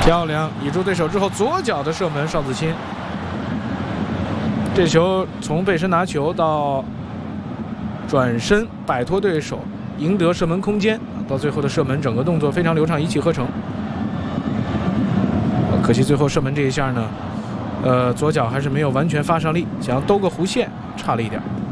漂亮，倚住对手之后，左脚的射门，邵子钦。这球从背身拿球到转身摆脱对手，赢得射门空间，到最后的射门，整个动作非常流畅，一气呵成。可惜最后射门这一下呢，左脚还是没有完全发上力，想要兜个弧线，差了一点。